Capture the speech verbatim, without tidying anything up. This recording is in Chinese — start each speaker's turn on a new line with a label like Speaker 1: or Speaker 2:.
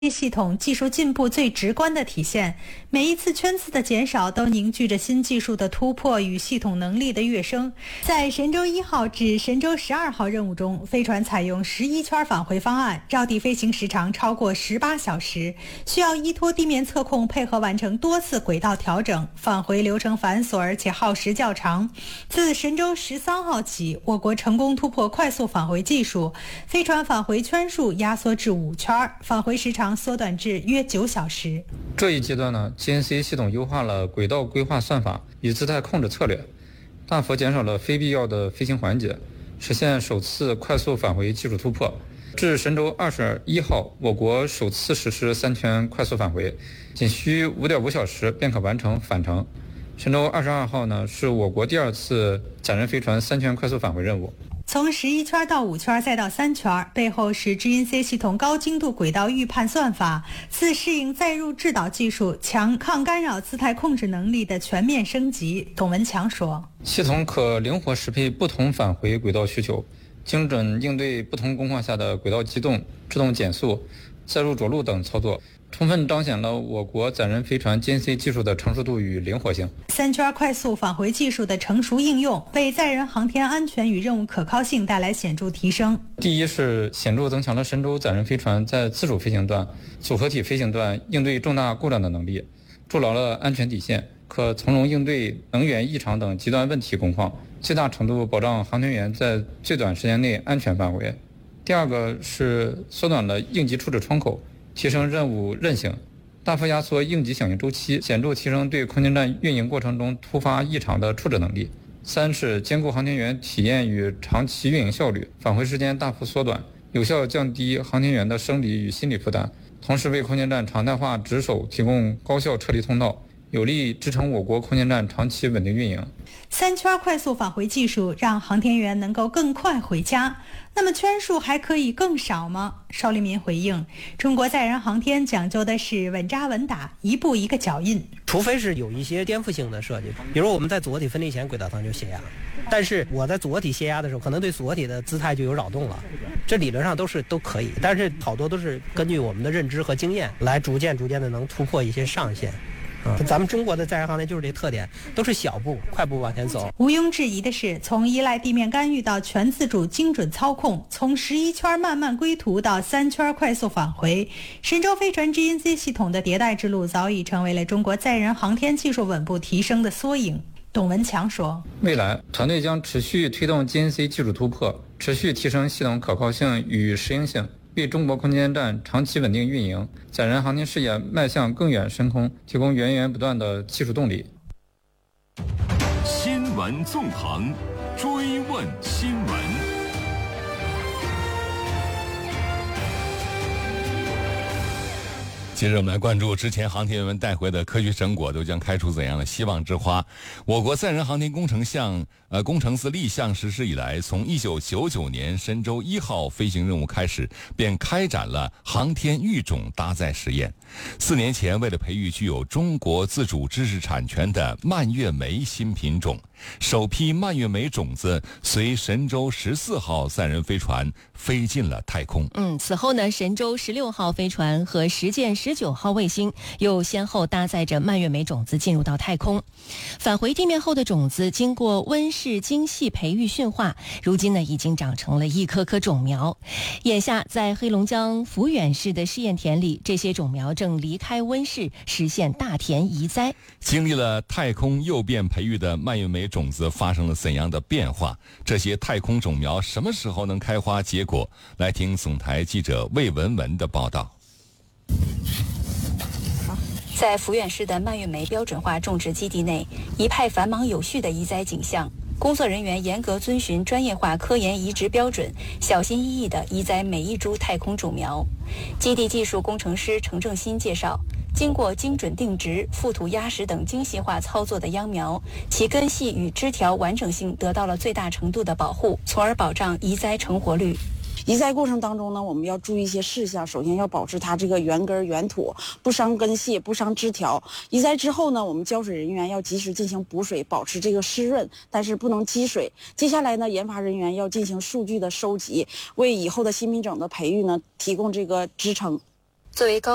Speaker 1: 系统技术进步最直观的体现，每一次圈次的减少都凝聚着新技术的突破与系统能力的跃升。在神舟一号至神舟十二号任务中，飞船采用十一圈返回方案，绕地飞行时长超过十八小时，需要依托地面测控配合完成多次轨道调整，返回流程繁琐而且耗时较长。自神舟十三号起，我国成功突破快速返回技术，飞船返回圈数压缩至五圈，返回时长缩短至约九小时。
Speaker 2: 这一阶段呢 ，G N C 系统优化了轨道规划算法与姿态控制策略，大幅减少了非必要的飞行环节，实现首次快速返回技术突破。至神舟二十一号，我国首次实施三圈快速返回，仅需五点五小时便可完成返程。神舟二十二号呢，是我国第二次载人飞船三圈快速返回任务。
Speaker 1: 从十一圈到五圈再到三圈，背后是 G N C 系统高精度轨道预判算法、自适应载入制导技术、强抗干扰姿态控制能力的全面升级。董文强说，
Speaker 2: 系统可灵活适配不同返回轨道需求，精准应对不同工况下的轨道机动、制动减速、载入着陆等操作，充分彰显了我国载人飞船 G N C 技术的成熟度与灵活性。
Speaker 1: 三圈快速返回技术的成熟应用，为载人航天安全与任务可靠性带来显著提升。
Speaker 2: 第一是显著增强了神舟载人飞船在自主飞行段、组合体飞行段应对重大故障的能力，筑牢了安全底线，可从容应对能源异常等极端问题工况，最大程度保障航天员在最短时间内安全返回。第二个是缩短了应急处置窗口，提升任务韧性，大幅压缩应急响应周期，显著提升对空间站运营过程中突发异常的处置能力。三是兼顾航天员体验与长期运营效率，返回时间大幅缩短，有效降低航天员的生理与心理负担，同时为空间站常态化值守提供高效撤离通道，有力支撑我国空间站长期稳定运营。
Speaker 1: 三圈快速返回技术让航天员能够更快回家，那么圈数还可以更少吗？邵立民回应，中国载人航天讲究的是稳扎稳打，一步一个脚印。
Speaker 3: 除非是有一些颠覆性的设计，比如我们在组合体分离前轨道舱就泄压，但是我在组合体泄压的时候，可能对组合体的姿态就有扰动了，这理论上都是都可以，但是好多都是根据我们的认知和经验来逐渐逐渐的能突破一些上限。嗯，咱们中国的载人航天就是这特点，都是小步快步往前走。
Speaker 1: 毋庸置疑的是，从依赖地面干预到全自主精准操控，从十一圈慢慢归途到三圈快速返回，神舟飞船 G N C 系统的迭代之路早已成为了中国载人航天技术稳步提升的缩影。董文强说，
Speaker 2: 未来团队将持续推动 G N C 技术突破，持续提升系统可靠性与适应性，为中国空间站长期稳定运营、载人航天事业迈向更远深空提供源源不断的技术动力。
Speaker 4: 新闻纵横，追问新闻。
Speaker 5: 接着我们来关注之前航天员们带回的科学成果都将开出怎样的希望之花。我国载人航天工程项呃工程自立项实施以来，从一九九九年神舟一号飞行任务开始，便开展了航天育种搭载实验。四年前，为了培育具有中国自主知识产权的蔓越莓新品种，首批蔓越莓种子随神舟十四号载人飞船飞进了太空。
Speaker 6: 嗯，此后呢，神舟十六号飞船和实践十九号卫星又先后搭载着蔓越莓种子进入到太空。返回地面后的种子经过温室精细培育驯化，如今呢已经长成了一棵棵种苗。眼下在黑龙江抚远市的试验田里，这些种苗正离开温室，实现大田移栽。
Speaker 5: 经历了太空诱变培育的蔓越莓种子发生了怎样的变化？这些太空种苗什么时候能开花结果？来听总台记者魏文文的报道。
Speaker 7: 在抚远市的蔓越莓标准化种植基地内，一派繁忙有序的移栽景象。工作人员严格遵循专业化科研移植标准，小心翼翼地移栽每一株太空种苗。基地技术工程师程正新介绍，经过精准定植、覆土压实等精细化操作的秧苗，其根系与枝条完整性得到了最大程度的保护，从而保障移栽成活率。
Speaker 8: 移栽过程当中呢，我们要注意一些事项。首先要保持它这个原根原土，不伤根系，不伤枝条。移栽之后呢，我们浇水人员要及时进行补水，保持这个湿润，但是不能积水。接下来呢，研发人员要进行数据的收集，为以后的新品种的培育呢提供这个支撑。
Speaker 7: 作为高